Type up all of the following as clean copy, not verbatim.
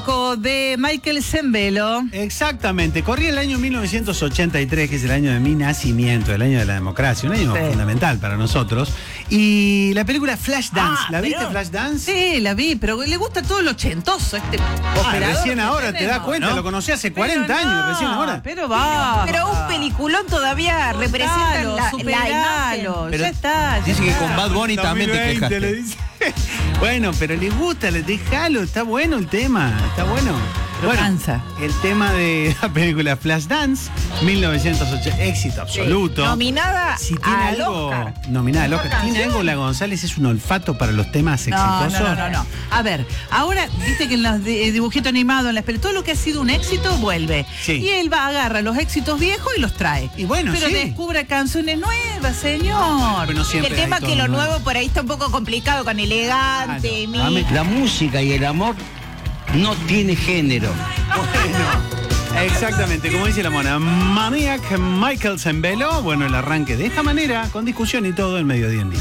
disco de Michael Sembello. Exactamente, corría el año 1983, que es el año de mi nacimiento, el año de la democracia, un año fundamental para nosotros. Y la película Flashdance, ¿la viste, Flashdance? Sí, la vi, pero le gusta todo lo ochentoso este operador. Recién ahora te das cuenta, ¿no? Lo conocí hace 40 años, recién ahora. Pero va. Pero un peliculón todavía representa la imagen. Pero ya está. Dice que con Bad Bunny también te quejaste. Bueno, pero les gusta, déjalo, está bueno el tema, está bueno. Bueno, cansa. El tema de la película Flashdance, 1980, éxito absoluto. Nominada al Oscar. Nominada al Oscar. ¿Tiene algo la González? ¿Es un olfato para los temas exitosos? No. A ver, ahora, viste que en los dibujitos animados, en las películas, todo lo que ha sido un éxito vuelve. Sí. Y él agarra los éxitos viejos y los trae. Y bueno, pero descubre canciones nuevas, señor. Bueno, El tema que lo nuevo por ahí está un poco complicado con Elegante. La música y el amor no tiene género. Bueno, exactamente, como dice la mona, Maníac Michael Sembello. Bueno, el arranque de esta manera, con discusión y todo, el mediodía en día.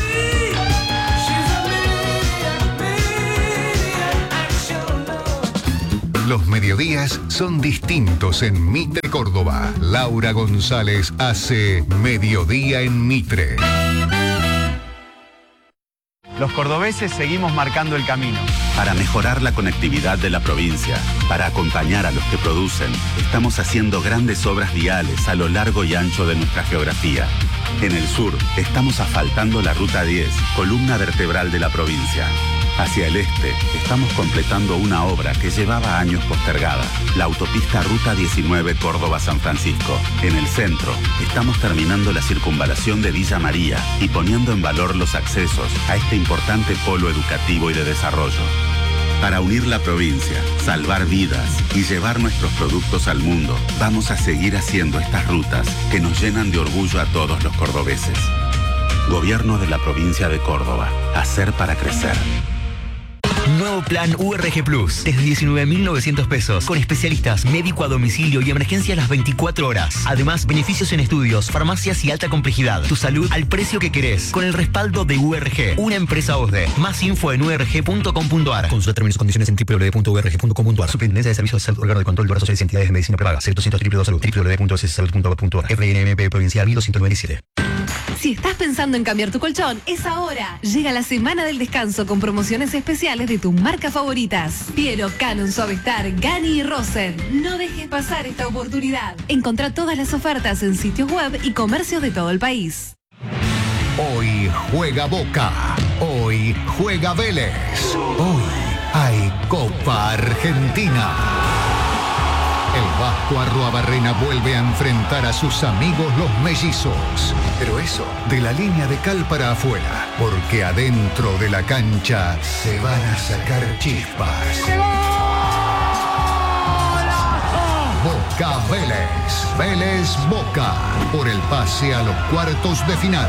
Los mediodías son distintos en Mitre, Córdoba. Laura González hace Mediodía en Mitre. Los cordobeses seguimos marcando el camino. Para mejorar la conectividad de la provincia, para acompañar a los que producen, estamos haciendo grandes obras viales a lo largo y ancho de nuestra geografía. En el sur, estamos asfaltando la Ruta 10, columna vertebral de la provincia. Hacia el este, estamos completando una obra que llevaba años postergada, la autopista Ruta 19 Córdoba-San Francisco. En el centro, estamos terminando la circunvalación de Villa María y poniendo en valor los accesos a este importante polo educativo y de desarrollo. Para unir la provincia, salvar vidas y llevar nuestros productos al mundo, vamos a seguir haciendo estas rutas que nos llenan de orgullo a todos los cordobeses. Gobierno de la provincia de Córdoba. Hacer para crecer. Nuevo plan URG Plus, desde 19.900 pesos, con especialistas, médico a domicilio y emergencia las 24 horas. Además, beneficios en estudios, farmacias y alta complejidad. Tu salud al precio que querés, con el respaldo de URG, una empresa OSDE. Más info en urg.com.ar. Consulta términos y condiciones en www.urg.com.ar. Superintendencia de Servicios de Salud, órgano de control de obras sociales y entidades de medicina prepaga. 0200 Salud, www.salud.gov.ar. FNMP Provincial 1297. Si estás pensando en cambiar tu colchón, es ahora. Llega la semana del descanso con promociones especiales de tus marcas favoritas. Piero, Canon, Suavestar, Gani y Rosen. No dejes pasar esta oportunidad. Encontrá todas las ofertas en sitios web y comercios de todo el país. Hoy juega Boca. Hoy juega Vélez. Hoy hay Copa Argentina. El Vasco Arruabarrena vuelve a enfrentar a sus amigos los mellizos. Pero eso, de la línea de cal para afuera, porque adentro de la cancha se van a sacar chispas. Boca Vélez, Vélez Boca, por el pase a los cuartos de final.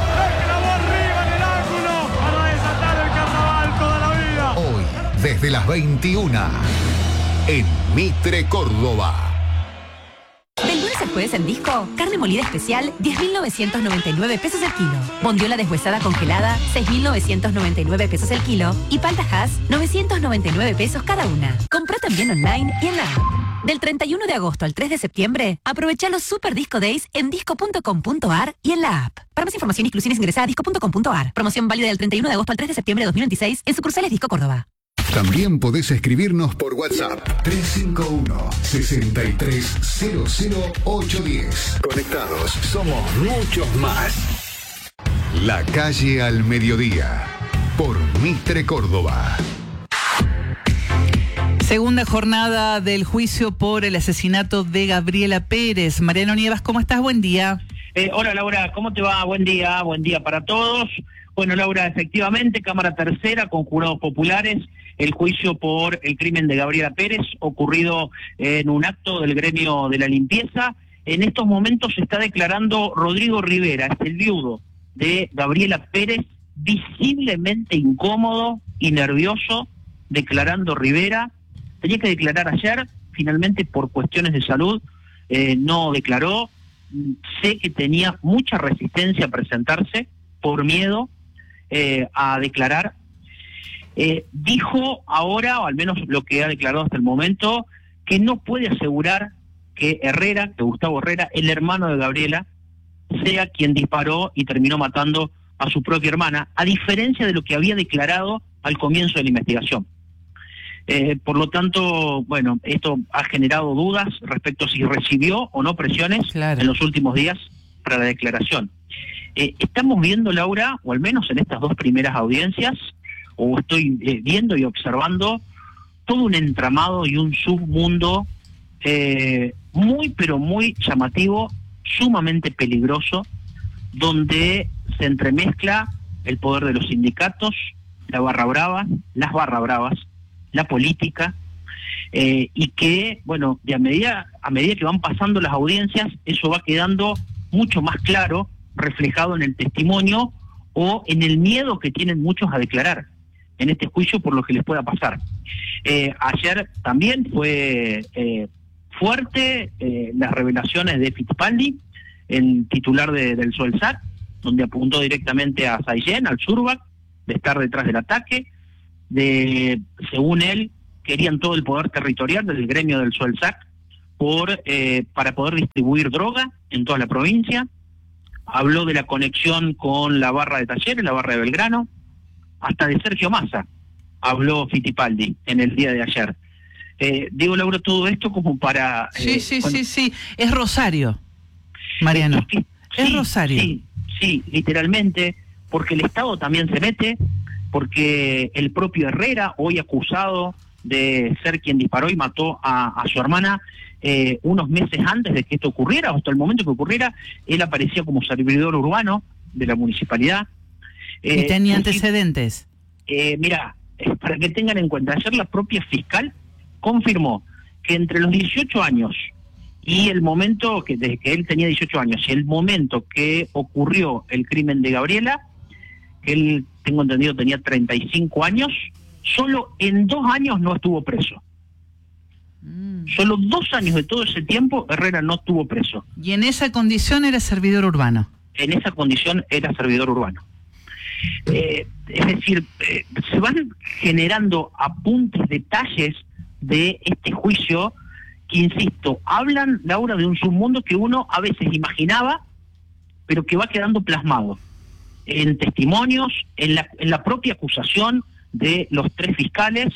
Hoy, desde las 21, en Mitre, Córdoba. Del lunes al jueves en Disco, carne molida especial, 10.999 pesos el kilo. Bondiola deshuesada congelada, 6.999 pesos el kilo. Y palta Hass, 999 pesos cada una. Comprá también online y en la app. Del 31 de agosto al 3 de septiembre, aprovecha los Super Disco Days en disco.com.ar y en la app. Para más información y exclusiones ingresa a disco.com.ar. Promoción válida del 31 de agosto al 3 de septiembre de 2026 en sucursales Disco Córdoba. También podés escribirnos por WhatsApp 351-6300-810. Conectados, somos muchos más. La calle al mediodía, por Mitre, Córdoba. Segunda jornada del juicio por el asesinato de Gabriela Pérez. Mariano Nievas, ¿cómo estás? Buen día. Hola Laura, ¿cómo te va? Buen día para todos. Bueno Laura, efectivamente, Cámara Tercera con jurados populares, el juicio por el crimen de Gabriela Pérez, ocurrido en un acto del gremio de la limpieza. En estos momentos se está declarando Rodrigo Rivera, es el viudo de Gabriela Pérez, visiblemente incómodo y nervioso, declarando Rivera. Tenía que declarar ayer, finalmente por cuestiones de salud no declaró. Sé que tenía mucha resistencia a presentarse por miedo a declarar. Dijo ahora, o al menos lo que ha declarado hasta el momento, que no puede asegurar que Gustavo Herrera, el hermano de Gabriela, sea quien disparó y terminó matando a su propia hermana, a diferencia de lo que había declarado al comienzo de la investigación. Por lo tanto, bueno, esto ha generado dudas respecto a si recibió o no presiones en los últimos días para la declaración. Estamos viendo, Laura, o al menos en estas dos primeras audiencias, o estoy viendo y observando todo un entramado y un submundo muy, pero muy llamativo, sumamente peligroso, donde se entremezcla el poder de los sindicatos, la barra brava, las barra bravas, la política, y que, bueno, a medida que van pasando las audiencias, eso va quedando mucho más claro, reflejado en el testimonio o en el miedo que tienen muchos a declarar en este juicio por lo que les pueda pasar. Ayer también fue fuerte las revelaciones de Fittipaldi, el titular del Suelsac, donde apuntó directamente a Saillén, al Surbac, de estar detrás del ataque, según él, querían todo el poder territorial del gremio del Suelsac para poder distribuir droga en toda la provincia. Habló de la conexión con la barra de Talleres, la barra de Belgrano, hasta de Sergio Massa habló Fittipaldi en el día de ayer. Digo, Laura, todo esto como para... Sí, es Rosario, Mariano. Es Rosario. Sí, literalmente, porque el Estado también se mete, porque el propio Herrera, hoy acusado de ser quien disparó y mató a su hermana, unos meses antes de que esto ocurriera, hasta el momento que ocurriera, él aparecía como servidor urbano de la municipalidad. ¿Y tenía antecedentes? Mira, para que tengan en cuenta, ayer la propia fiscal confirmó que entre los 18 años y el momento desde que él tenía 18 años y el momento que ocurrió el crimen de Gabriela, que él, tengo entendido, tenía 35 años, solo en 2 años no estuvo preso. Solo 2 años de todo ese tiempo Herrera no estuvo preso. ¿Y en esa condición era servidor urbano? En esa condición era servidor urbano. Es decir, se van generando apuntes, detalles de este juicio que, insisto, hablan, Laura, de un submundo que uno a veces imaginaba, pero que va quedando plasmado en testimonios, en la propia acusación de los 3 fiscales,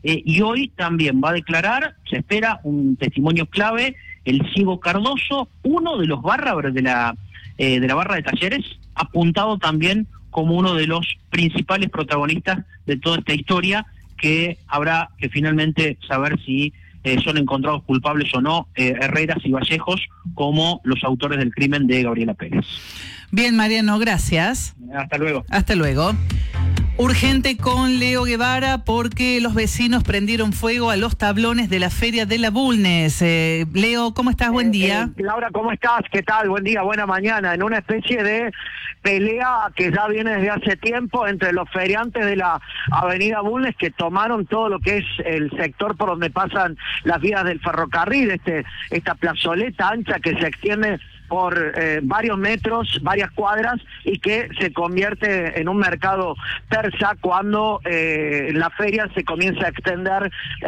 y hoy también va a declarar, se espera un testimonio clave, el ciego Cardoso, uno de los bárbaros de la barra de Talleres, apuntado también como uno de los principales protagonistas de toda esta historia, que habrá que finalmente saber si son encontrados culpables o no Herreras y Vallejos como los autores del crimen de Gabriela Pérez. Bien, Mariano, gracias. Hasta luego. Hasta luego. Urgente con Leo Guevara porque los vecinos prendieron fuego a los tablones de la Feria de la Bulnes. Leo, ¿cómo estás? Buen día. Laura, ¿cómo estás? ¿Qué tal? Buen día, buena mañana. En una especie de pelea que ya viene desde hace tiempo entre los feriantes de la Avenida Bulnes, que tomaron todo lo que es el sector por donde pasan las vías del ferrocarril, esta plazoleta ancha que se extiende por varios metros, varias cuadras, y que se convierte en un mercado persa cuando la feria se comienza a extender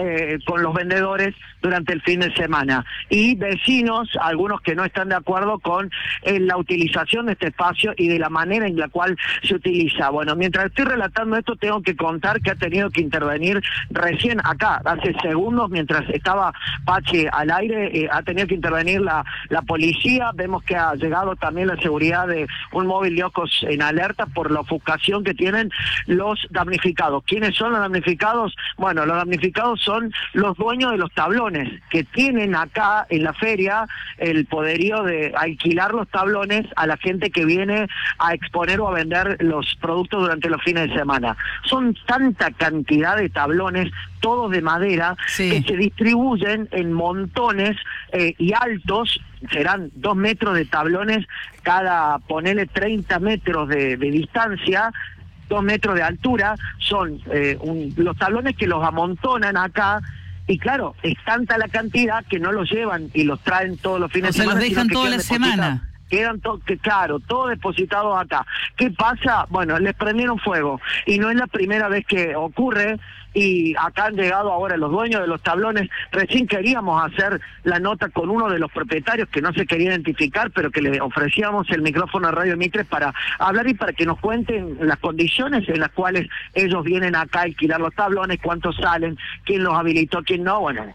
con los vendedores durante el fin de semana. Y vecinos, algunos que no están de acuerdo con la utilización de este espacio y de la manera en la cual se utiliza. Bueno, mientras estoy relatando esto, tengo que contar que ha tenido que intervenir recién acá, hace segundos, mientras estaba Pache al aire, ha tenido que intervenir la policía. Vemos que ha llegado también la seguridad de un móvil de ojos en alerta por la ofuscación que tienen los damnificados. ¿Quiénes son los damnificados? Bueno, los damnificados son los dueños de los tablones, que tienen acá en la feria el poderío de alquilar los tablones a la gente que viene a exponer o a vender los productos durante los fines de semana. Son tanta cantidad de tablones, todos de madera, que se distribuyen en montones y altos. Serán 2 metros de tablones cada, ponele 30 metros de distancia, 2 metros de altura. Son los tablones que los amontonan acá, y claro, es tanta la cantidad que no los llevan y los traen todos los fines de semana. O sea, los dejan toda la semana. quedan todos depositados acá. ¿Qué pasa? Bueno, les prendieron fuego y no es la primera vez que ocurre. Y acá han llegado ahora los dueños de los tablones. Recién queríamos hacer la nota con uno de los propietarios que no se quería identificar, pero que le ofrecíamos el micrófono a Radio Mitre para hablar y para que nos cuenten las condiciones en las cuales ellos vienen acá a alquilar los tablones, cuántos salen, quién los habilitó, quién no. Bueno,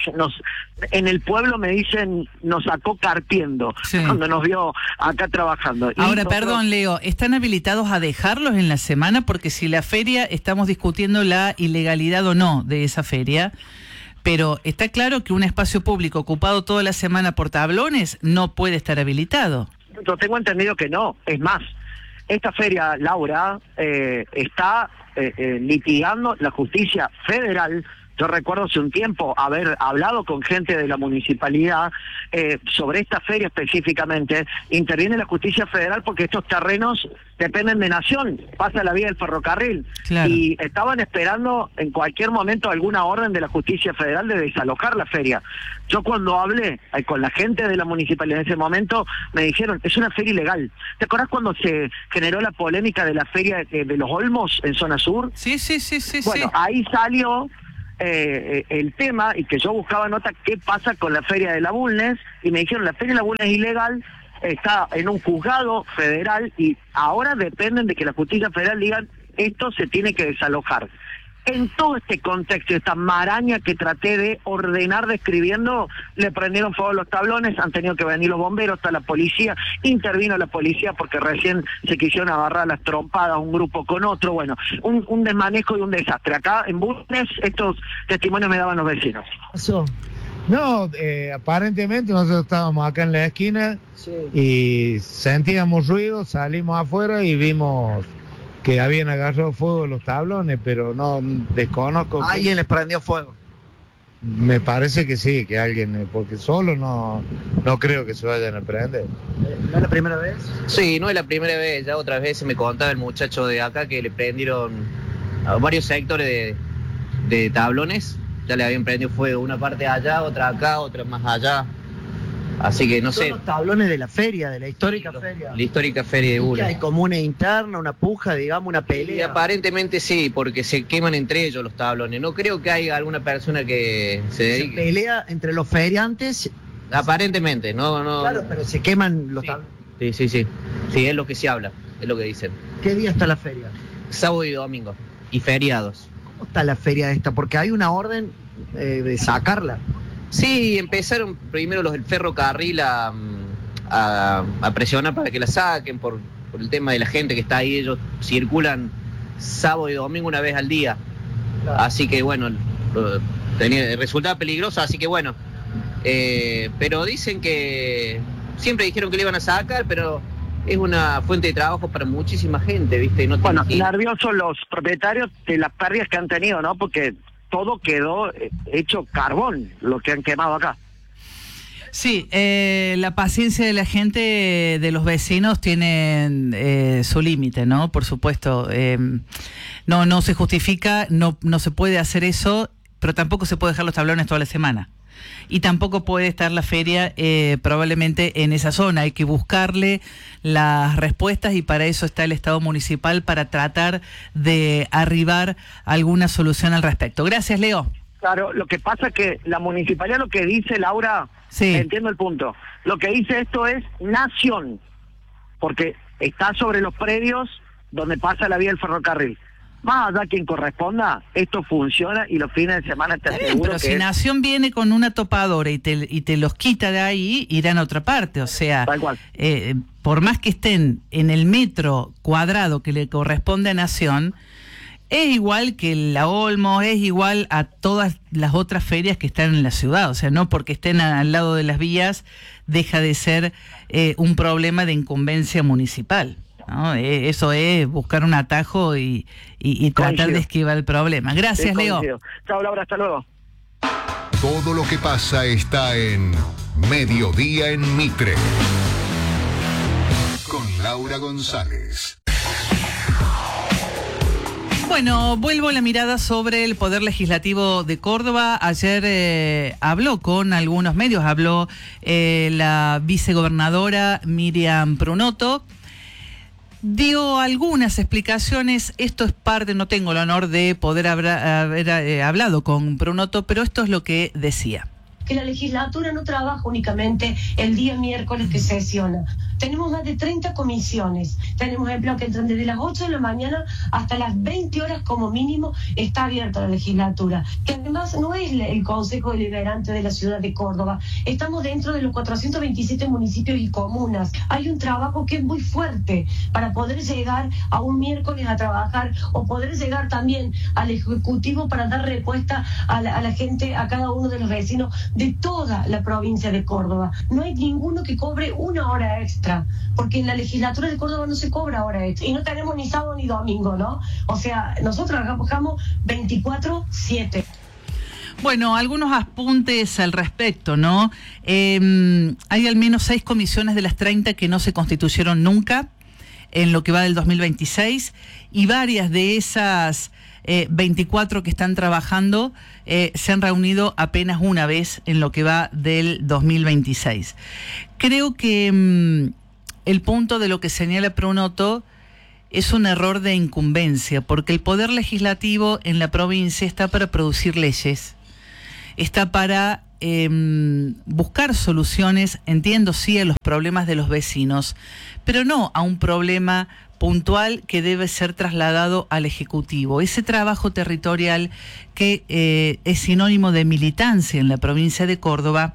en el pueblo me dicen, nos sacó carpiendo cuando nos vio acá trabajando. Ahora, perdón, Leo, ¿están habilitados a dejarlos en la semana? Porque si la feria, estamos discutiendo la ilegalidad o no de esa feria, pero está claro que un espacio público ocupado toda la semana por tablones no puede estar habilitado. Yo tengo entendido que no. Es más, esta feria, Laura, está litigando la justicia federal. Yo recuerdo hace un tiempo haber hablado con gente de la municipalidad sobre esta feria específicamente. Interviene la justicia federal porque estos terrenos dependen de Nación, pasa la vía del ferrocarril. Claro. Y estaban esperando en cualquier momento alguna orden de la justicia federal de desalojar la feria. Yo cuando hablé con la gente de la municipalidad en ese momento, me dijeron, es una feria ilegal. ¿Te acordás cuando se generó la polémica de la feria de los Olmos en zona sur? Sí. Bueno, ahí salió el tema, y que yo buscaba nota qué pasa con la feria de la Bulnes, y me dijeron la feria de la Bulnes es ilegal, está en un juzgado federal y ahora dependen de que la justicia federal digan esto se tiene que desalojar. En todo este contexto, esta maraña que traté de ordenar describiendo, le prendieron fuego a los tablones, han tenido que venir los bomberos, hasta la policía, intervino la policía porque recién se quisieron agarrar las trompadas un grupo con otro, bueno, un desmanejo y un desastre. Acá en Bulnes estos testimonios me daban los vecinos. No, aparentemente nosotros estábamos acá en la esquina y sentíamos ruido, salimos afuera y vimos que habían agarrado fuego los tablones, pero no desconozco. ¿Alguien les prendió fuego? Me parece que sí, que alguien, porque solo no creo que se vayan a prender. ¿No es la primera vez? Sí, no es la primera vez, ya otras veces me contaba el muchacho de acá que le prendieron a varios sectores de tablones, ya le habían prendido fuego, una parte allá, otra acá, otra más allá. Así que no sé. Son los tablones de la feria, de la histórica feria. La histórica feria de Bulnes. ¿Hay como una interna, una puja, digamos, una pelea? Y aparentemente sí, porque se queman entre ellos los tablones. No creo que haya alguna persona que se dedique. ¿Se pelea entre los feriantes? Aparentemente, no. Claro, pero se queman los tablones. Sí. Sí, es lo que se habla, es lo que dicen. ¿Qué día está la feria? Sábado y domingo, y feriados. ¿Cómo está la feria esta? Porque hay una orden de sacarla. Sí, empezaron primero los del ferrocarril a presionar para que la saquen por el tema de la gente que está ahí. Ellos circulan sábado y domingo una vez al día. Claro. Así que bueno, resultaba peligroso, así que bueno. Pero dicen que siempre dijeron que le iban a sacar, pero es una fuente de trabajo para muchísima gente, ¿viste? No bueno, nerviosos los propietarios de las pérdidas que han tenido, ¿no? Porque todo quedó hecho carbón, lo que han quemado acá. Sí, la paciencia de la gente, de los vecinos, tiene su límite, ¿no? Por supuesto, no se justifica, no se puede hacer eso, pero tampoco se puede dejar los tablones toda la semana. Y tampoco puede estar la feria probablemente en esa zona. Hay que buscarle las respuestas y para eso está el Estado municipal, para tratar de arribar alguna solución al respecto. Gracias, Leo. Claro, lo que pasa es que la municipalidad lo que dice, Laura, sí. Entiendo el punto, lo que dice esto es Nación, porque está sobre los predios donde pasa la vía del ferrocarril. Más allá quien corresponda, esto funciona y los fines de semana te aseguro pero si Nación viene con una topadora y te los quita de ahí, irán a otra parte. O sea, tal cual. Por más que estén en el metro cuadrado que le corresponde a Nación, es igual que la Olmos, es igual a todas las otras ferias que están en la ciudad. O sea, no porque estén al lado de las vías deja de ser un problema de incumbencia municipal, ¿no? Eso es buscar un atajo y tratar de esquivar el problema. Gracias, Leo. Chao, Laura, hasta luego. Todo lo que pasa está en Mediodía en Mitre. Con Laura González. Bueno, vuelvo la mirada sobre el Poder Legislativo de Córdoba. Ayer habló con algunos medios, habló la vicegobernadora Miriam Prunoto. Dio algunas explicaciones, esto es parte, no tengo el honor de poder haber hablado con Prunoto, pero esto es lo que decía. Que la legislatura no trabaja únicamente el día miércoles que sesiona. Tenemos más de 30 comisiones. Tenemos empleados que entran desde las 8 de la mañana hasta las 20 horas como mínimo está abierta la legislatura. Que además no es el Consejo Deliberante de la ciudad de Córdoba. Estamos dentro de los 427 municipios y comunas. Hay un trabajo que es muy fuerte para poder llegar a un miércoles a trabajar o poder llegar también al Ejecutivo para dar respuesta a la gente, a cada uno de los vecinos de toda la provincia de Córdoba. No hay ninguno que cobre una hora extra, porque en la legislatura de Córdoba no se cobra hora extra. Y no tenemos ni sábado ni domingo, ¿no? O sea, nosotros trabajamos 24/7. Bueno, algunos apuntes al respecto, ¿no? Hay al menos 6 comisiones de las 30 que no se constituyeron nunca en lo que va del 2026, y varias de esas 24 que están trabajando se han reunido apenas una vez en lo que va del 2026. Creo que el punto de lo que señala Prunoto es un error de incumbencia, porque el Poder Legislativo en la provincia está para producir leyes, está para buscar soluciones, entiendo sí, a los problemas de los vecinos, pero no a un problema puntual que debe ser trasladado al Ejecutivo. Ese trabajo territorial que es sinónimo de militancia en la provincia de Córdoba,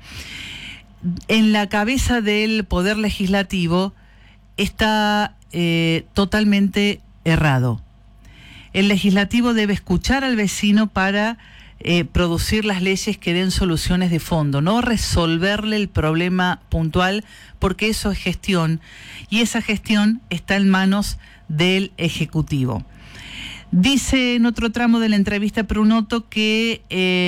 en la cabeza del Poder Legislativo está totalmente errado. El Legislativo debe escuchar al vecino para producir las leyes que den soluciones de fondo, no resolverle el problema puntual, porque eso es gestión, y esa gestión está en manos del Ejecutivo. Dice en otro tramo de la entrevista Prunoto que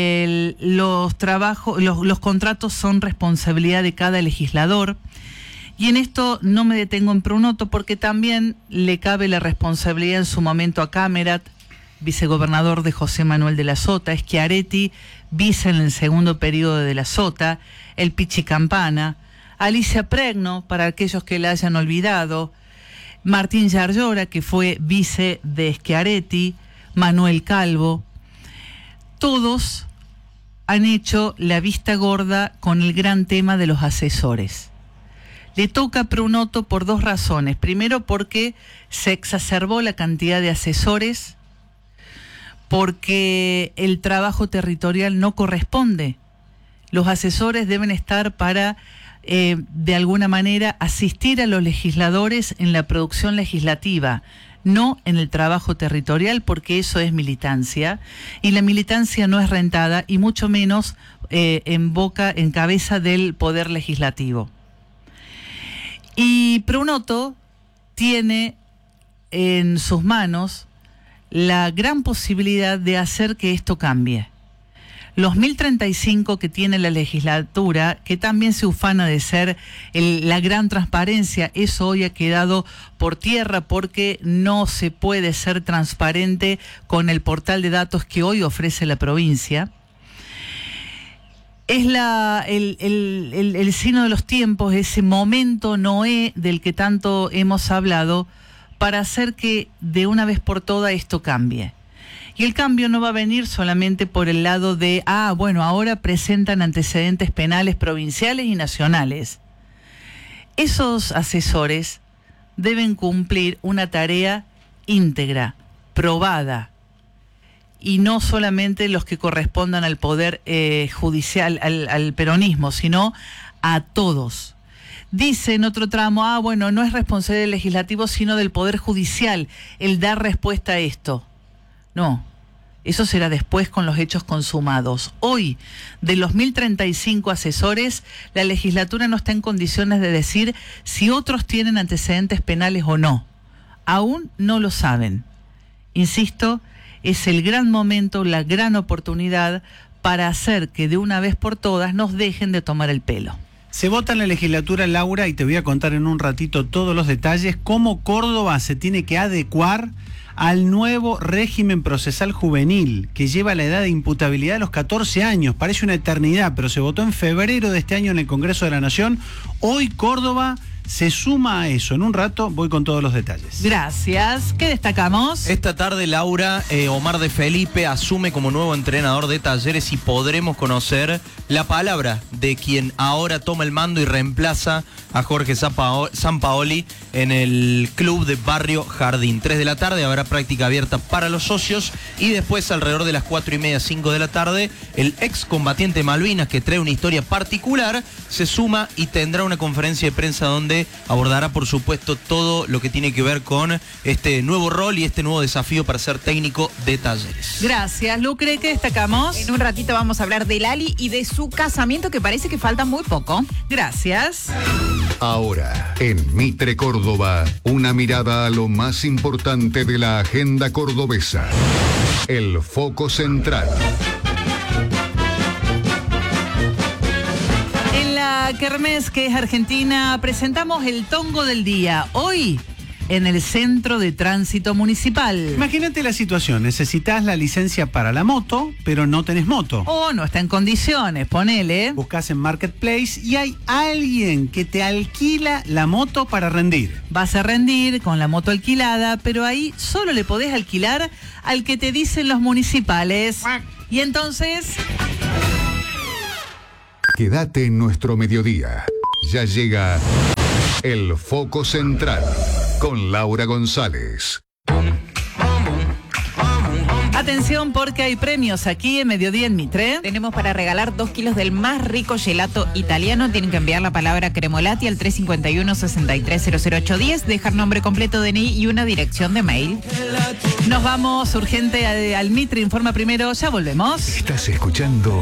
los contratos son responsabilidad de cada legislador, y en esto no me detengo en Prunoto porque también le cabe la responsabilidad en su momento a Camerat, vicegobernador de José Manuel de la Sota, Schiaretti, vice en el segundo periodo de la Sota, el Pichi Campana, Alicia Pregno, para aquellos que la hayan olvidado, Martín Yarlora, que fue vice de Schiaretti, Manuel Calvo. Todos han hecho la vista gorda con el gran tema de los asesores. Le toca a Prunoto por 2 razones. Primero, porque se exacerbó la cantidad de asesores, porque el trabajo territorial no corresponde. Los asesores deben estar para, de alguna manera, asistir a los legisladores en la producción legislativa, no en el trabajo territorial, porque eso es militancia, y la militancia no es rentada, y mucho menos en cabeza del Poder Legislativo. Y Prunoto tiene en sus manos la gran posibilidad de hacer que esto cambie. Los 1035 que tiene la legislatura, que también se ufana de ser la gran transparencia, eso hoy ha quedado por tierra porque no se puede ser transparente con el portal de datos que hoy ofrece la provincia. Es el signo de los tiempos, ese momento Noé del que tanto hemos hablado, para hacer que de una vez por todas esto cambie. Y el cambio no va a venir solamente por el lado de, ahora presentan antecedentes penales provinciales y nacionales. Esos asesores deben cumplir una tarea íntegra, probada, y no solamente los que correspondan al poder judicial, al peronismo, sino a todos. Dice en otro tramo, no es responsabilidad del legislativo, sino del Poder Judicial el dar respuesta a esto. No, eso será después con los hechos consumados. Hoy, de los 1035 asesores, la legislatura no está en condiciones de decir si otros tienen antecedentes penales o no. Aún no lo saben. Insisto, es el gran momento, la gran oportunidad para hacer que de una vez por todas nos dejen de tomar el pelo. Se vota en la legislatura, Laura, y te voy a contar en un ratito todos los detalles, cómo Córdoba se tiene que adecuar al nuevo régimen procesal juvenil, que lleva la edad de imputabilidad a los 14 años. Parece una eternidad, pero se votó en febrero de este año en el Congreso de la Nación. Hoy Córdoba se suma a eso. En un rato voy con todos los detalles. Gracias. ¿Qué destacamos? Esta tarde, Laura, Omar de Felipe asume como nuevo entrenador de Talleres y podremos conocer la palabra de quien ahora toma el mando y reemplaza a Jorge Sampaoli en el club de Barrio Jardín. 3 de la tarde habrá práctica abierta para los socios y después alrededor de las 4:30, 5 de la tarde, el excombatiente Malvinas, que trae una historia particular, se suma y tendrá una conferencia de prensa donde abordará, por supuesto, todo lo que tiene que ver con este nuevo rol y este nuevo desafío para ser técnico de Talleres. Gracias, Lucre. ¿Qué destacamos? En un ratito vamos a hablar de Lali y de su casamiento, que parece que falta muy poco. Gracias. Ahora, en Mitre Córdoba, una mirada a lo más importante de la agenda cordobesa. El foco central. En la kermés, que es Argentina, presentamos el tongo del día. Hoy, en el Centro de Tránsito Municipal. Imagínate la situación, necesitas la licencia para la moto, pero no tenés moto. O no está en condiciones, ponele. Buscas en Marketplace y hay alguien que te alquila la moto para rendir. Vas a rendir con la moto alquilada, pero ahí solo le podés alquilar al que te dicen los municipales. Y entonces... Quédate en nuestro mediodía. Ya llega el foco central con Laura González. Atención, porque hay premios aquí en Mediodía en Mitre. Tenemos para regalar 2 kilos del más rico gelato italiano. Tienen que enviar la palabra Cremolati al 351-6300-810, dejar nombre completo, DNI y una dirección de mail. Nos vamos urgente al Mitre Informa Primero. Ya volvemos. Estás escuchando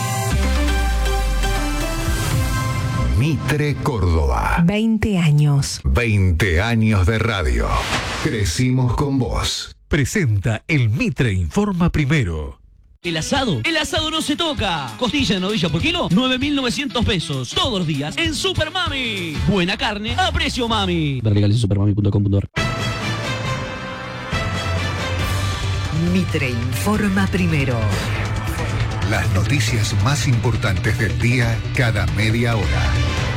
Mitre Córdoba. 20 años. 20 años de radio. Crecimos con vos. Presenta el Mitre Informa Primero. El asado no se toca. Costilla de novilla por kilo, 9.900 pesos. Todos los días en Super Mami. Buena carne a precio mami. Ver legales en supermami.com.ar. Mitre Informa Primero. Las noticias más importantes del día cada media hora.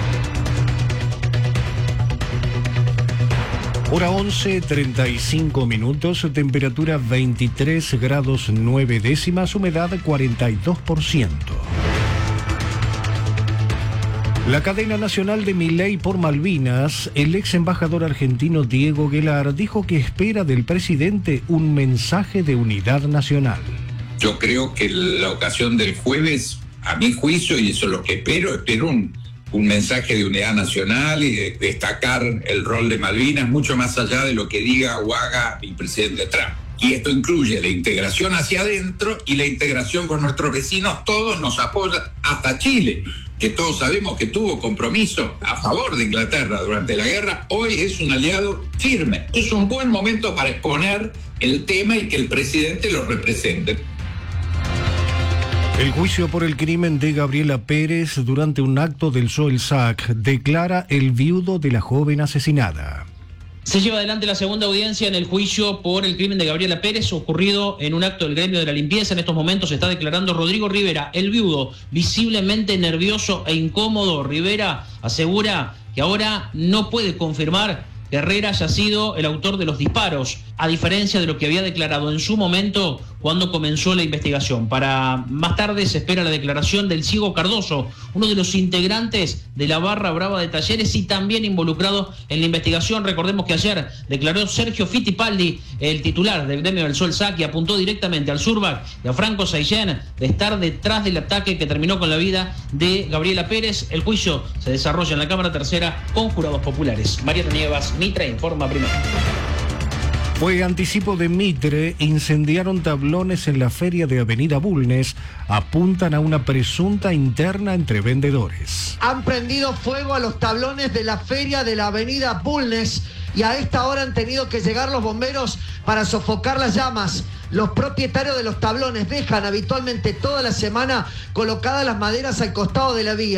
Hora 11, 35 minutos, temperatura 23 grados 9 décimas, humedad 42%. La cadena nacional de Milei por Malvinas, el ex embajador argentino Diego Guelar dijo que espera del presidente un mensaje de unidad nacional. Yo creo que la ocasión del jueves, a mi juicio, y eso es lo que espero un mensaje de unidad nacional y de destacar el rol de Malvinas mucho más allá de lo que diga o haga el presidente Trump. Y esto incluye la integración hacia adentro y la integración con nuestros vecinos. Todos nos apoyan, hasta Chile, que todos sabemos que tuvo compromiso a favor de Inglaterra durante la guerra. Hoy es un aliado firme. Es un buen momento para exponer el tema y que el presidente lo represente. El juicio por el crimen de Gabriela Pérez durante un acto del SOELSAC declara el viudo de la joven asesinada. Se lleva adelante la segunda audiencia en el juicio por el crimen de Gabriela Pérez, ocurrido en un acto del gremio de la limpieza. En estos momentos se está declarando Rodrigo Rivera, el viudo, visiblemente nervioso e incómodo. Rivera asegura que ahora no puede confirmar que Herrera haya sido el autor de los disparos, a diferencia de lo que había declarado en su momento cuando comenzó la investigación. Para más tarde se espera la declaración del Ciego Cardoso, uno de los integrantes de la barra brava de Talleres y también involucrado en la investigación. Recordemos que ayer declaró Sergio Fittipaldi, el titular del gremio del SOELSAC, y apuntó directamente al Surbac y a Franco Saillén de estar detrás del ataque que terminó con la vida de Gabriela Pérez. El juicio se desarrolla en la Cámara Tercera con jurados populares. Mariano Nievas, Mitre Informa Primero. Fue anticipo de Mitre, incendiaron tablones en la feria de Avenida Bulnes, apuntan a una presunta interna entre vendedores. Han prendido fuego a los tablones de la feria de la Avenida Bulnes y a esta hora han tenido que llegar los bomberos para sofocar las llamas. Los propietarios de los tablones dejan habitualmente toda la semana colocadas las maderas al costado de la vía.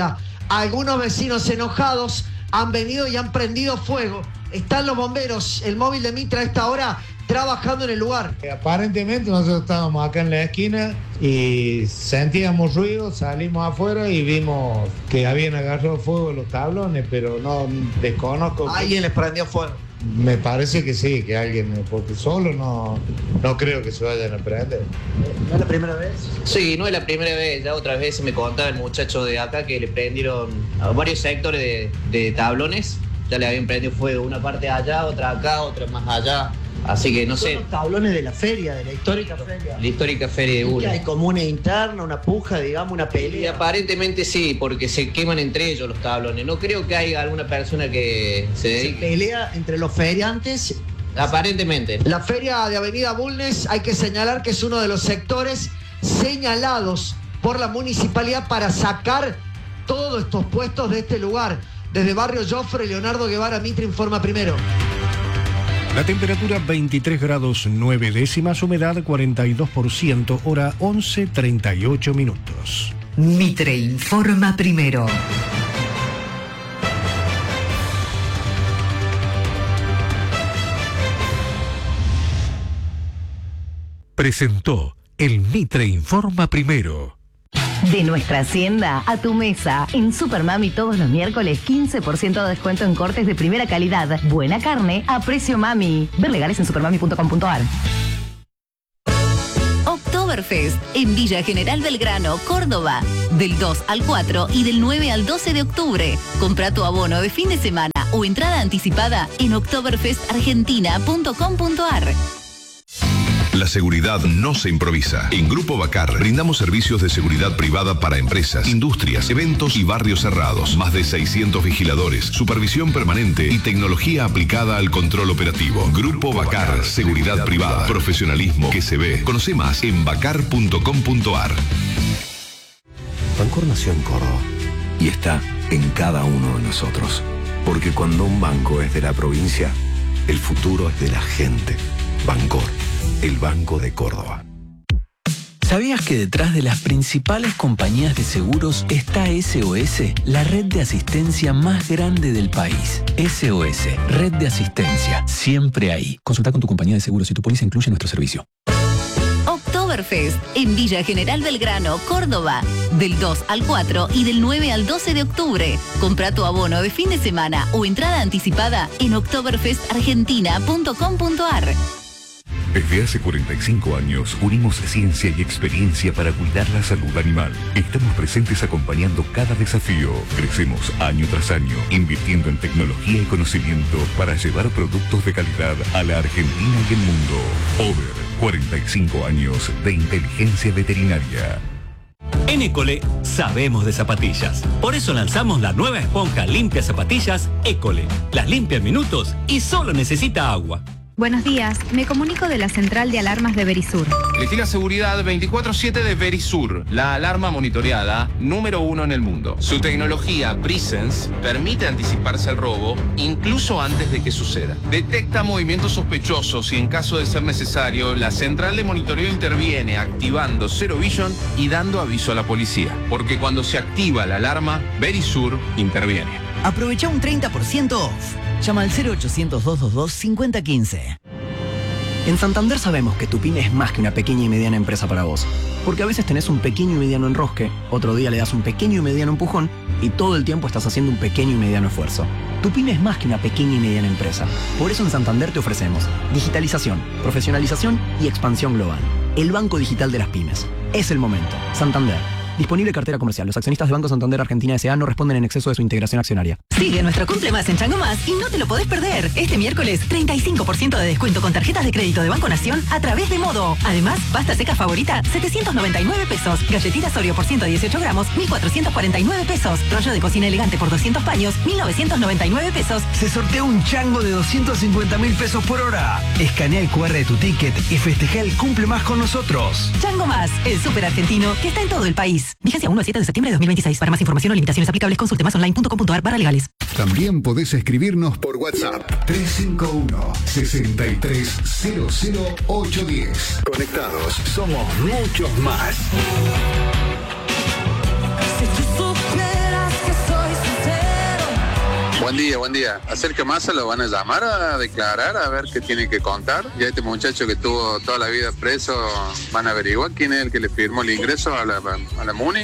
algunos vecinos enojados han venido y han prendido fuego. Están los bomberos, el móvil de Mitre a esta hora trabajando en el lugar. Aparentemente nosotros estábamos acá en la esquina y sentíamos ruido, salimos afuera y vimos que habían agarrado fuego los tablones, pero no desconozco. ¿Alguien les prendió fuego? Me parece que sí, que alguien, porque solo no creo que se vayan a prender. ¿No es la primera vez? Sí, no es la primera vez. Ya otras veces me contaba el muchacho de acá que le prendieron a varios sectores de tablones. Ya le habían prendido fuego, una parte allá, otra acá, otra más allá. Así que no sé. Son los tablones de la feria, de la histórica feria. La histórica feria de Bulnes. ¿Hay como una interna, una puja, digamos, una pelea? Y aparentemente sí, porque se queman entre ellos los tablones. No creo que haya alguna persona que se dedique. ¿Se pelea entre los feriantes? Aparentemente. La feria de Avenida Bulnes, hay que señalar que es uno de los sectores señalados por la municipalidad para sacar todos estos puestos de este lugar. Desde Barrio Joffre, Leonardo Guevara, Mitre informa primero. La temperatura 23 grados 9 décimas, humedad 42%, hora 11:38 minutos. Mitre informa primero. Presentó el Mitre informa primero. De nuestra hacienda a tu mesa. En Supermami todos los miércoles 15% de descuento en cortes de primera calidad. Buena carne a precio mami. Ver legales en supermami.com.ar. Oktoberfest en Villa General Belgrano, Córdoba. Del 2 al 4 y del 9 al 12 de octubre. Compra tu abono de fin de semana o entrada anticipada en oktoberfestargentina.com.ar. La seguridad no se improvisa. En Grupo Bacar brindamos servicios de seguridad privada para empresas, industrias, eventos y barrios cerrados. Más de 600 vigiladores, supervisión permanente y tecnología aplicada al control operativo. Grupo Bacar, seguridad privada, profesionalismo que se ve. Conoce más en bacar.com.ar. Bancor nació en Córdoba y está en cada uno de nosotros. Porque cuando un banco es de la provincia, el futuro es de la gente. Bancor. El Banco de Córdoba. ¿Sabías que detrás de las principales compañías de seguros está SOS, la red de asistencia más grande del país? SOS, red de asistencia, siempre ahí. Consulta con tu compañía de seguros si tu póliza incluye nuestro servicio. Oktoberfest en Villa General Belgrano, Córdoba. Del 2 al 4 y del 9 al 12 de octubre. Compra tu abono de fin de semana o entrada anticipada en oktoberfestargentina.com.ar. Desde hace 45 años unimos ciencia y experiencia para cuidar la salud animal. Estamos presentes acompañando cada desafío. Crecemos año tras año, invirtiendo en tecnología y conocimiento para llevar productos de calidad a la Argentina y el mundo. Over, 45 años de inteligencia veterinaria. En École sabemos de zapatillas. Por eso lanzamos la nueva esponja limpia zapatillas École. Las limpia en minutos y solo necesita agua. Buenos días, me comunico de la central de alarmas de Verisur. Elegí la seguridad 24/7 de Verisur, la alarma monitoreada número 1 en el mundo. Su tecnología Presence permite anticiparse al robo incluso antes de que suceda. Detecta movimientos sospechosos y en caso de ser necesario, la central de monitoreo interviene activando Zero Vision y dando aviso a la policía. Porque cuando se activa la alarma, Verisur interviene. Aprovecha un 30% off. Llama al 0800-222-5015. En Santander sabemos que tu pyme es más que una pequeña y mediana empresa para vos. Porque a veces tenés un pequeño y mediano enrosque, otro día le das un pequeño y mediano empujón y todo el tiempo estás haciendo un pequeño y mediano esfuerzo. Tu pyme es más que una pequeña y mediana empresa. Por eso en Santander te ofrecemos digitalización, profesionalización y expansión global. El banco digital de las pymes. Es el momento. Santander. Disponible cartera comercial. Los accionistas de Banco Santander Argentina S.A. no responden en exceso de su integración accionaria. Sigue nuestro Cumple Más en Chango Más y no te lo podés perder. Este miércoles, 35% de descuento con tarjetas de crédito de Banco Nación a través de Modo. Además, pasta seca favorita, 799 pesos. Galletitas Oreo por 118 gramos, 1.449 pesos. Rollo de cocina elegante por 200 paños, 1.999 pesos. Se sortea un chango de 250.000 pesos por hora. Escanea el QR de tu ticket y festeja el Cumple Más con nosotros. Chango Más, el súper argentino que está en todo el país. Vigencia 1 al 7 de septiembre de 2026. Para más información o limitaciones aplicables, consulte másonline.com.ar/legales. También podés escribirnos por WhatsApp 351-6300-810. Conectados, somos muchos más. Si tú supieras que soy Buen día. ¿A Sergio Massa lo van a llamar a declarar, a ver qué tiene que contar? Y a este muchacho que estuvo toda la vida preso, ¿van a averiguar quién es el que le firmó el ingreso a la MUNI?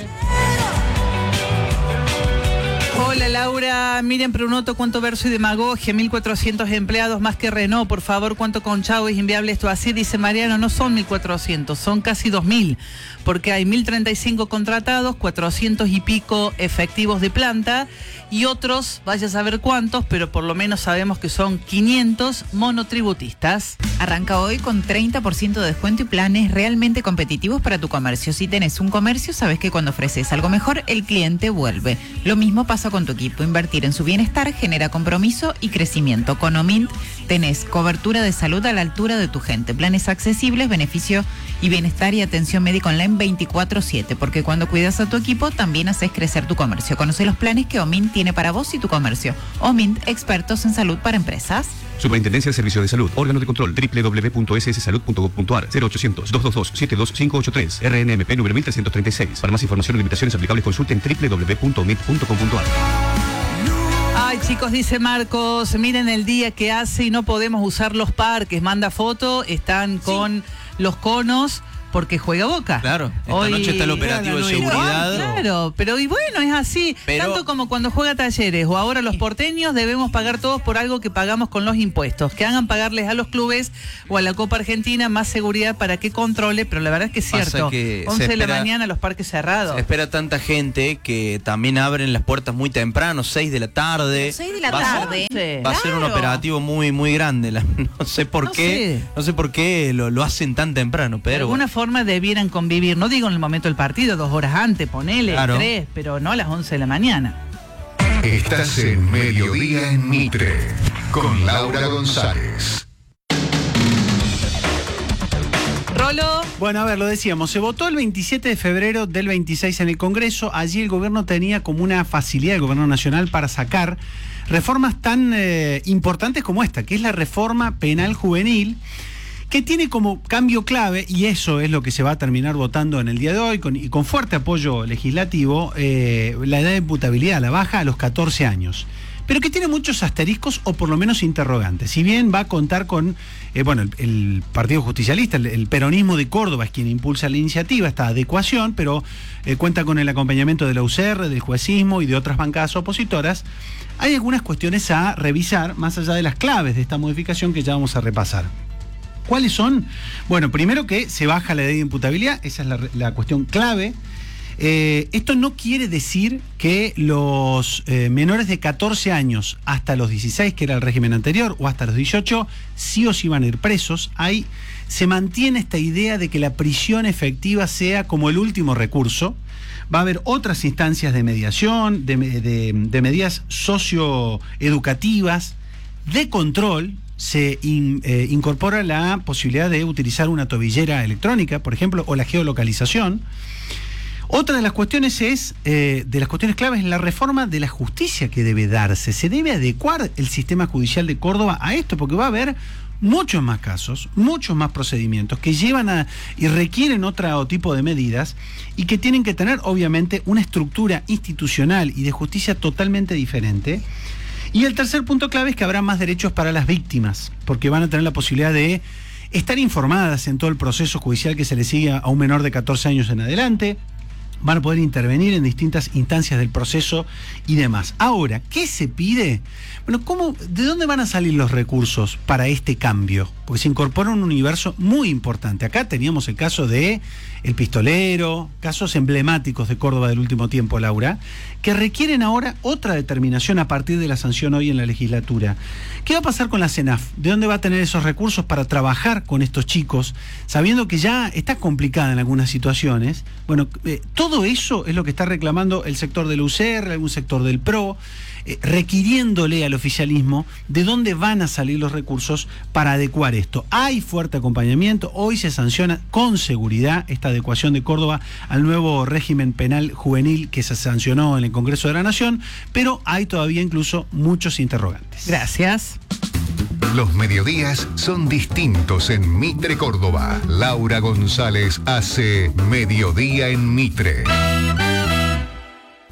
Hola Laura, miren Prunoto, cuánto verso y demagogia, 1.400 empleados más que Renault, por favor, cuánto conchavo, es inviable esto así, dice Mariano, no son 1.400, son casi 2.000, porque hay 1.035 contratados, 400 y pico efectivos de planta y otros, vaya a saber cuántos, pero por lo menos sabemos que son 500 monotributistas. Arranca hoy con 30% de descuento y planes realmente competitivos para tu comercio. Si tenés un comercio, sabes que cuando ofreces algo mejor, el cliente vuelve. Lo mismo pasa con tu equipo. Invertir en su bienestar genera compromiso y crecimiento. Con Omint tenés cobertura de salud a la altura de tu gente. Planes accesibles, beneficio y bienestar y atención médica online 24/7. Porque cuando cuidas a tu equipo, también haces crecer tu comercio. Conoce los planes que Omint tiene para vos y tu comercio. Omint, expertos en salud para empresas. Superintendencia de Servicios de Salud. Órgano de control www.sssalud.gov.ar 0800-222-72583 RNMP número 1336. Para más información y limitaciones aplicables consulten www.omint.com.ar. Ay chicos, dice Marcos, miren el día que hace y no podemos usar los parques. Manda foto, están con los conos porque juega Boca. Claro, esta noche está el operativo de seguridad. Claro, pero y bueno, es así. Tanto como cuando juega Talleres o ahora los porteños, debemos pagar todos por algo que pagamos con los impuestos. Que hagan pagarles a los clubes o a la Copa Argentina más seguridad para que controle, pero la verdad es que es cierto. 11 de la mañana los parques cerrados. Se espera tanta gente que también abren las puertas muy temprano, 6 de la tarde. 6 de la tarde. Va a ser un operativo muy, muy grande. No sé por qué lo hacen tan temprano, pero de alguna forma debieran convivir, no digo en el momento del partido, 2 horas antes, ponele, claro. 3, pero no a las 11 de la mañana. Estás en Mediodía en Mitre, con Laura González. Rolo. Bueno, a ver, lo decíamos, se votó el 27 de febrero del 26 en el Congreso. Allí el gobierno tenía como una facilidad, el gobierno nacional, para sacar reformas tan importantes como esta, que es la reforma penal juvenil, que tiene como cambio clave, y eso es lo que se va a terminar votando en el día de hoy, con fuerte apoyo legislativo, la edad de imputabilidad, la baja a los 14 años. Pero que tiene muchos asteriscos o por lo menos interrogantes. Si bien va a contar con, el Partido Justicialista, el peronismo de Córdoba es quien impulsa la iniciativa, esta adecuación, pero cuenta con el acompañamiento de la UCR, del juecismo y de otras bancadas opositoras. Hay algunas cuestiones a revisar, más allá de las claves de esta modificación que ya vamos a repasar. ¿Cuáles son? Bueno, primero que se baja la edad de imputabilidad, esa es la cuestión clave. Esto no quiere decir que los menores de 14 años hasta los 16, que era el régimen anterior, o hasta los 18, sí o sí van a ir presos. Ahí se mantiene esta idea de que la prisión efectiva sea como el último recurso. Va a haber otras instancias de mediación, de medidas socioeducativas, de control. Se incorpora la posibilidad de utilizar una tobillera electrónica, por ejemplo, o la geolocalización. Otra de las cuestiones claves es la reforma de la justicia que debe darse. Se debe adecuar el sistema judicial de Córdoba a esto, porque va a haber muchos más casos, muchos más procedimientos que llevan y requieren otro tipo de medidas y que tienen que tener, obviamente, una estructura institucional y de justicia totalmente diferente. Y el tercer punto clave es que habrá más derechos para las víctimas, porque van a tener la posibilidad de estar informadas en todo el proceso judicial que se le sigue a un menor de 14 años en adelante. Van a poder intervenir en distintas instancias del proceso y demás. Ahora, ¿qué se pide? Bueno, ¿de dónde van a salir los recursos para este cambio? Porque se incorpora un universo muy importante. Acá teníamos el caso de El Pistolero, casos emblemáticos de Córdoba del último tiempo, Laura, que requieren ahora otra determinación a partir de la sanción hoy en la legislatura. ¿Qué va a pasar con la CENAF? ¿De dónde va a tener esos recursos para trabajar con estos chicos, sabiendo que ya está complicada en algunas situaciones? Bueno, todo eso es lo que está reclamando el sector del UCR, algún sector del PRO, requiriéndole al oficialismo de dónde van a salir los recursos para adecuar esto. Hay fuerte acompañamiento, hoy se sanciona con seguridad esta adecuación de Córdoba al nuevo régimen penal juvenil que se sancionó en el Congreso de la Nación, pero hay todavía incluso muchos interrogantes. Gracias. Los mediodías son distintos en Mitre, Córdoba. Laura González hace Mediodía en Mitre.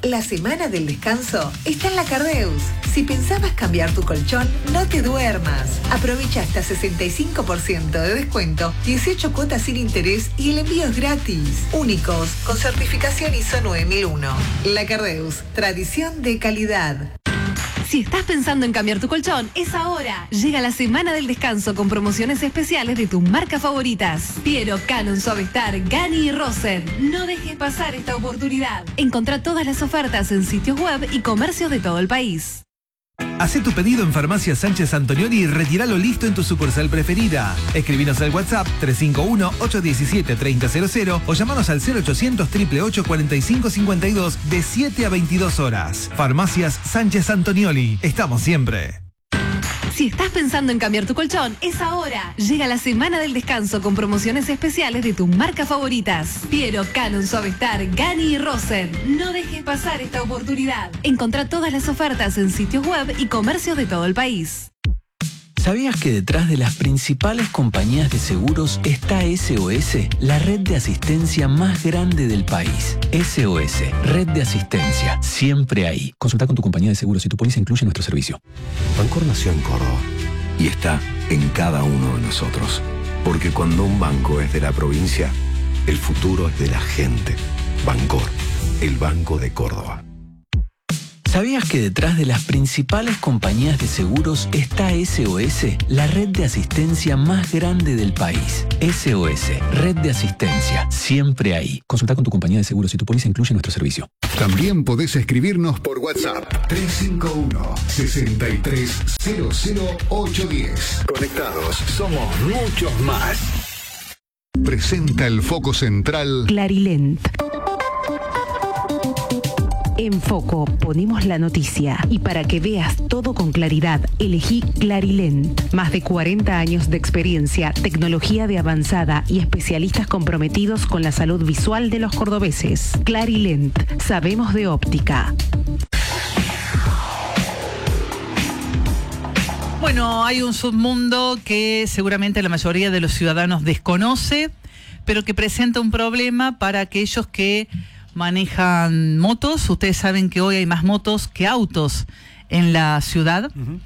La semana del descanso está en la Cardeus. Si pensabas cambiar tu colchón, no te duermas. Aprovecha hasta 65% de descuento, 18 cuotas sin interés y el envío es gratis. Únicos, con certificación ISO 9001. La Cardeus, tradición de calidad. Si estás pensando en cambiar tu colchón, es ahora. Llega la semana del descanso con promociones especiales de tus marcas favoritas. Piero, Canon, Suavestar, Gani y Rosen. No dejes pasar esta oportunidad. Encontrá todas las ofertas en sitios web y comercios de todo el país. Hacé tu pedido en Farmacia Sánchez Antonioni y retíralo listo en tu sucursal preferida. Escribinos al WhatsApp 351-817-3000 o llamanos al 0800-888-4552 de 7 a 22 horas. Farmacias Sánchez Antonioni. Estamos siempre. Si estás pensando en cambiar tu colchón, es ahora. Llega la semana del descanso con promociones especiales de tus marcas favoritas. Piero, Canon, Suavestar, Gani y Rosen. No dejes pasar esta oportunidad. Encontrá todas las ofertas en sitios web y comercios de todo el país. ¿Sabías que detrás de las principales compañías de seguros está SOS, la red de asistencia más grande del país? SOS, red de asistencia, siempre ahí. Consulta con tu compañía de seguros si tu póliza incluye nuestro servicio. Bancor nació en Córdoba y está en cada uno de nosotros. Porque cuando un banco es de la provincia, el futuro es de la gente. Bancor, el Banco de Córdoba. ¿Sabías que detrás de las principales compañías de seguros está SOS, la red de asistencia más grande del país? SOS, red de asistencia, siempre ahí. Consulta con tu compañía de seguros si tu póliza incluye nuestro servicio. También podés escribirnos por WhatsApp 351-6300-810. Conectados, somos muchos más. Presenta el foco central Clarilent. En Foco ponemos la noticia y para que veas todo con claridad, elegí Clarilent. Más de 40 años de experiencia, tecnología de avanzada y especialistas comprometidos con la salud visual de los cordobeses. Clarilent, sabemos de óptica. Bueno, hay un submundo que seguramente la mayoría de los ciudadanos desconoce, pero que presenta un problema para aquellos que manejan motos. Ustedes saben que hoy hay más motos que autos en la ciudad.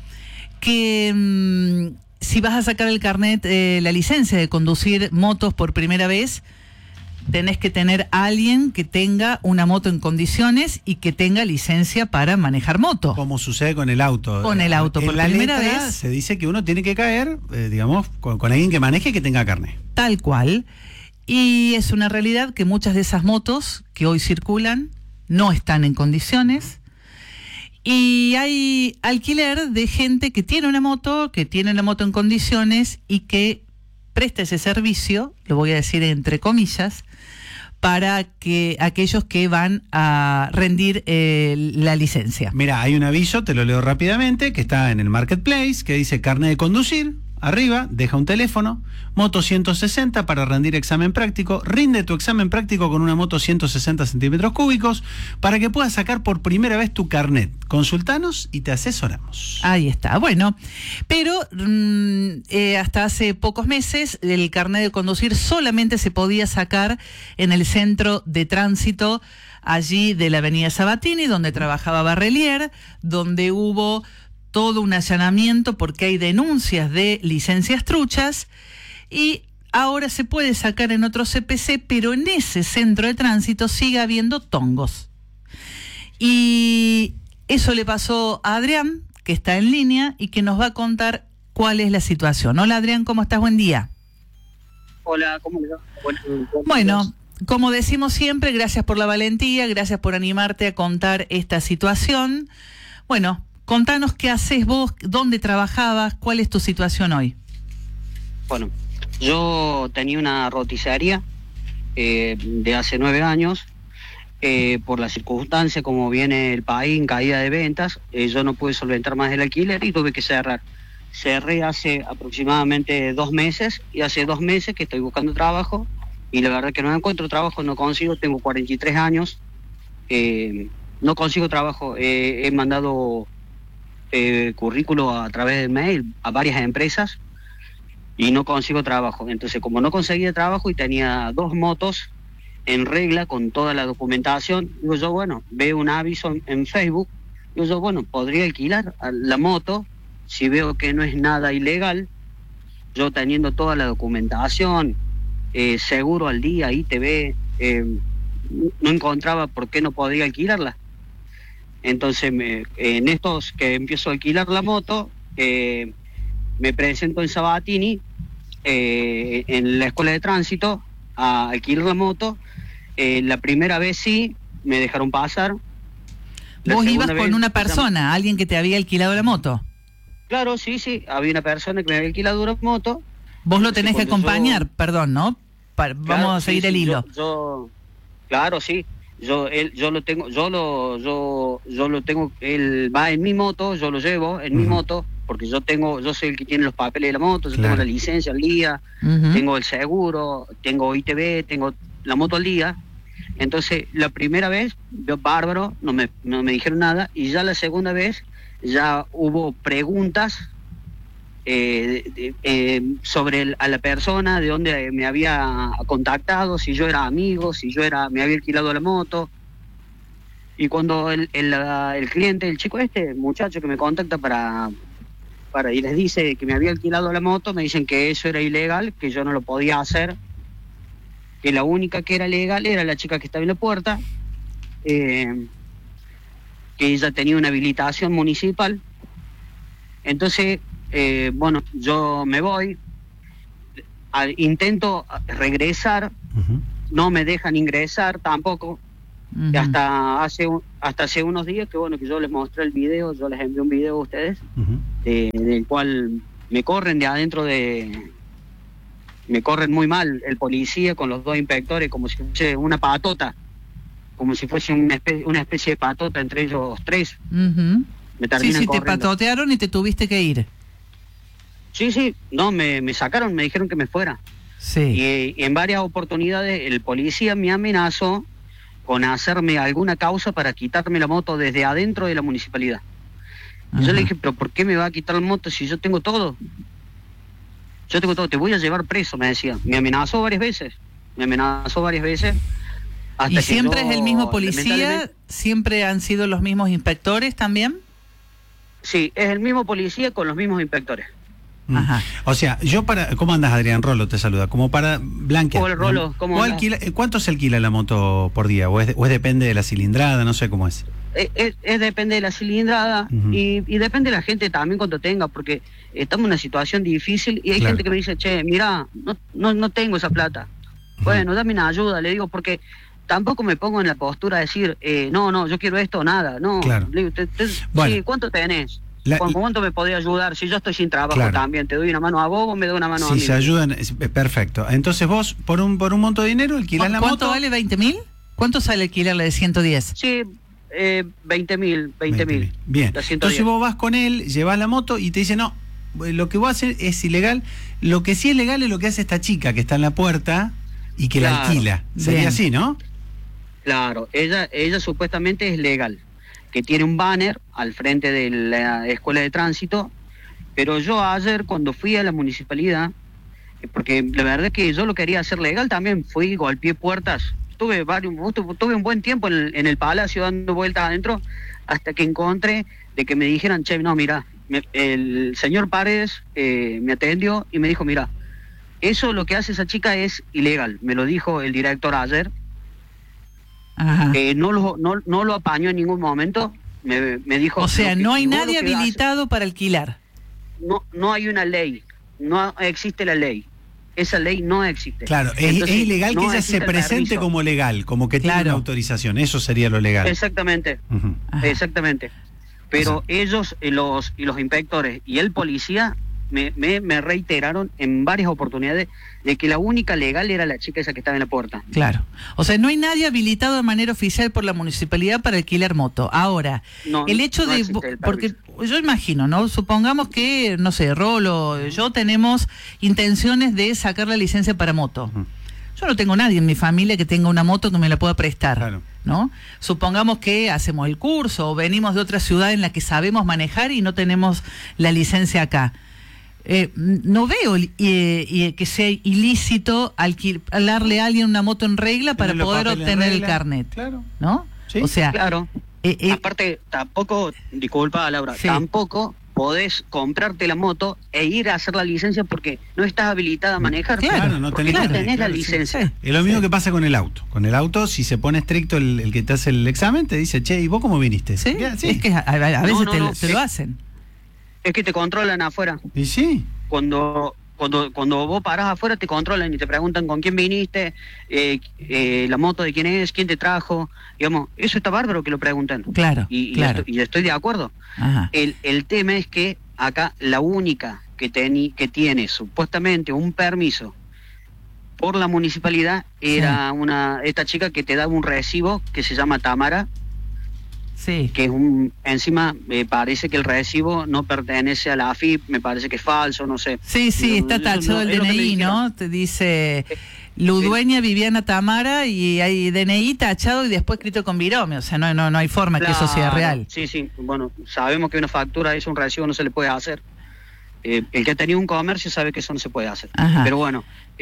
Que si vas a sacar el carnet, la licencia de conducir motos por primera vez, tenés que tener a alguien que tenga una moto en condiciones y que tenga licencia para manejar moto. Como sucede con el auto. Con el auto, por primera vez. Se dice que uno tiene que caer, digamos, con alguien que maneje y que tenga carnet. Tal cual. Y es una realidad que muchas de esas motos que hoy circulan no están en condiciones. Y hay alquiler de gente que tiene una moto en condiciones y que presta ese servicio, lo voy a decir entre comillas, para que aquellos que van a rendir la licencia. Mira, hay un aviso, te lo leo rápidamente, que está en el Marketplace, que dice carnet de conducir. Arriba, deja un teléfono, moto 160 para rendir examen práctico. Rinde tu examen práctico con una moto 160 centímetros cúbicos para que puedas sacar por primera vez tu carnet. Consultanos y te asesoramos. Ahí está, bueno. Pero hasta hace pocos meses el carnet de conducir solamente se podía sacar en el centro de tránsito allí de la avenida Sabatini, donde trabajaba Barrelier, donde hubo todo un allanamiento porque hay denuncias de licencias truchas y ahora se puede sacar en otro CPC, pero en ese centro de tránsito sigue habiendo tongos. Y eso le pasó a Adrián, que está en línea y que nos va a contar cuál es la situación. Hola Adrián, ¿cómo estás? Buen día. Hola, ¿cómo le va? Bueno, como decimos siempre, gracias por la valentía, gracias por animarte a contar esta situación. Bueno, contanos qué haces vos, dónde trabajabas, cuál es tu situación hoy. Bueno, yo tenía una roticería de hace 9 años. Por la circunstancia, como viene el país en caída de ventas, yo no pude solventar más el alquiler y tuve que cerrar. Cerré hace aproximadamente 2 meses y hace 2 meses que estoy buscando trabajo y la verdad que no encuentro trabajo, no consigo, tengo 43 años, no consigo trabajo, he mandado currículo a través del mail a varias empresas y no consigo trabajo. Entonces, como no conseguía trabajo y tenía 2 motos, en regla con toda la documentación. Digo yo, bueno, veo un aviso en Facebook, digo yo, bueno, podría alquilar la moto si veo que no es nada ilegal, yo teniendo toda la documentación, seguro al día, ITV, no encontraba por qué no podía alquilarla. Entonces, en estos que empiezo a alquilar la moto, me presento en Sabatini, en la escuela de tránsito, a alquilar la moto. La primera vez sí, me dejaron pasar. ¿Vos ibas con una persona, alguien que te había alquilado la moto? Claro, sí, había una persona que me había alquilado una moto. Vos lo tenés que acompañar, perdón, ¿no? Vamos a seguir el hilo. Claro, sí. Yo lo tengo, él va en mi moto, yo lo llevo en mi moto, porque yo soy el que tiene los papeles de la moto, yo tengo la licencia al día, tengo el seguro, tengo ITV, tengo la moto al día. Entonces, la primera vez, yo bárbaro, no me dijeron nada, y ya la segunda vez ya hubo preguntas sobre a la persona, de dónde me había contactado, si yo era amigo, me había alquilado la moto. Y cuando el cliente, el chico el muchacho que me contacta para y les dice que me había alquilado la moto, me dicen que eso era ilegal, que yo no lo podía hacer, que la única que era legal era la chica que estaba en la puerta, que ella tenía una habilitación municipal. Entonces, bueno, yo me voy, intento regresar, no me dejan ingresar tampoco, y hasta hace unos días que bueno, que yo les mostré el video, yo les envié un video a ustedes, del cual me corren de adentro me corren muy mal el policía con los dos inspectores, como si fuese una patota, como si fuese una especie de patota entre ellos tres. Me terminan te corriendo. patotearon y te tuviste que ir. Sí, no, me sacaron, me dijeron que me fuera. Sí. Y en varias oportunidades el policía me amenazó con hacerme alguna causa para quitarme la moto desde adentro de la municipalidad. Y yo le dije, pero ¿por qué me va a quitar la moto si yo tengo todo? Yo tengo todo, te voy a llevar preso, me decía. Me amenazó varias veces. Hasta ¿Y que siempre yo, es el mismo policía? lamentablemente, ¿Siempre han sido los mismos inspectores también? Sí, es el mismo policía con los mismos inspectores. Ajá. O sea, ¿cómo andas, Adrián? Rolo te saluda. Como para blanquear. Hola, Rolo, ¿cómo andas? ¿Cuánto se alquila la moto por día? ¿O es depende de la cilindrada? No sé cómo es. Es depende de la cilindrada y depende de la gente también cuando tenga, porque estamos en una situación difícil y hay gente que me dice, che, mira, no tengo esa plata. Bueno, dame una ayuda, le digo, porque tampoco me pongo en la postura de decir, no, yo quiero esto, nada, no. Le digo, bueno. sí, ¿cuánto tenés? ¿Cuánto me podés ayudar? Si yo estoy sin trabajo también, ¿te doy una mano a vos o me doy una mano a mí? Si se ayudan, perfecto. Entonces vos, por un monto de dinero, alquilás la moto. ¿Cuánto vale 20.000? ¿Cuánto sale alquilarla de 110? Sí, 20.000. Bien, entonces vos vas con él, llevas la moto y te dice, no, lo que voy a hacer es ilegal. Lo que sí es legal es lo que hace esta chica que está en la puerta y que la alquila. Sería así, ¿no? Claro, ella supuestamente es legal, que tiene un banner al frente de la escuela de tránsito, pero yo ayer cuando fui a la municipalidad, porque la verdad es que yo lo quería hacer legal también, fui, golpeé puertas, tuve un buen tiempo en el palacio dando vueltas adentro, hasta que encontré de que me dijeran, che, no, mira, el señor Paredes me atendió y me dijo, mira, eso lo que hace esa chica es ilegal, me lo dijo el director ayer. No lo apañó en ningún momento, me dijo... O sea, no hay nadie habilitado para alquilar. No hay una ley, no existe la ley. Esa ley no existe. Claro, entonces, es ilegal que ella se presente como legal, como que tiene una autorización, eso sería lo legal. Exactamente, exactamente. Pero ellos, los inspectores y el policía, me reiteraron en varias oportunidades de que la única legal era la chica esa que estaba en la puerta. Claro. O sea, no hay nadie habilitado de manera oficial por la municipalidad para alquilar moto. Ahora, el hecho de... Porque yo imagino, ¿no? Supongamos que, no sé, Rolo, yo tenemos intenciones de sacar la licencia para moto. Yo no tengo nadie en mi familia que tenga una moto que me la pueda prestar, ¿no? Supongamos que hacemos el curso o venimos de otra ciudad en la que sabemos manejar y no tenemos la licencia acá. no veo que sea ilícito alquilarle a alguien una moto en regla para poder obtener el carnet. Claro. ¿No? Sí. O sea, claro. Aparte, tampoco, disculpa Laura, tampoco podés comprarte la moto e ir a hacer la licencia porque no estás habilitada a manejar. Claro, no tenés la licencia. Es lo mismo que pasa con el auto. Con el auto, si se pone estricto el que te hace el examen, te dice, che, ¿y vos cómo viniste? Sí, es que a veces te lo hacen. Es que te controlan afuera. ¿Y sí? Cuando vos parás afuera te controlan y te preguntan con quién viniste, la moto de quién es, quién te trajo, digamos, eso está bárbaro que lo pregunten. Claro, y estoy de acuerdo. Ajá. El tema es que acá la única que tiene supuestamente un permiso por la municipalidad era esta chica que te daba un recibo que se llama Tamara. Sí. Que encima me parece que el recibo no pertenece a la AFIP, me parece que es falso, no sé. Sí, está tachado el DNI, ¿no? Te dice Ludueña Viviana Tamara y hay DNI tachado y después escrito con virome, o sea, no hay forma que eso sea real. Sí, bueno, sabemos que una factura es un recibo, no se le puede hacer. El que ha tenido un comercio sabe que eso no se puede hacer. Ajá. Pero bueno,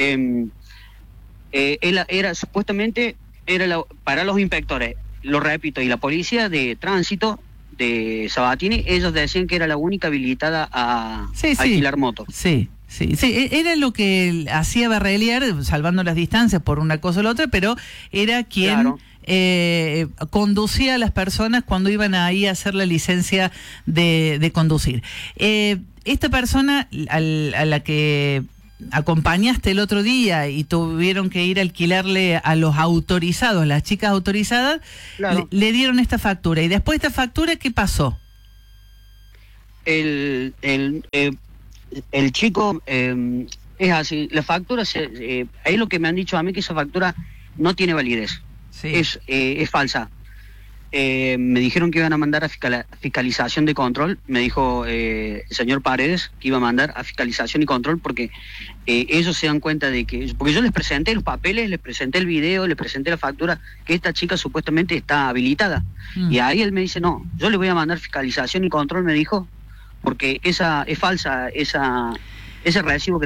supuestamente para los inspectores, lo repito, y la policía de tránsito de Sabatini, ellos decían que era la única habilitada a alquilar motos. Sí, era lo que hacía Barrelier, salvando las distancias por una cosa o la otra, pero era quien conducía a las personas cuando iban ahí a hacer la licencia de conducir. Esta persona a la que acompañaste el otro día y tuvieron que ir a alquilarle a los autorizados, las chicas autorizadas, le dieron esta factura. Y después de esta factura, ¿qué pasó? El chico es así, la factura, es lo que me han dicho a mí, que esa factura no tiene validez, es falsa. Me dijeron que iban a mandar a fiscalización de control, me dijo el señor Paredes que iba a mandar a fiscalización y control porque ellos se dan cuenta de que, porque yo les presenté los papeles, les presenté el video, les presenté la factura, que esta chica supuestamente está habilitada. Y ahí él me dice, no, yo le voy a mandar fiscalización y control, me dijo, porque esa es falsa, ese recibo que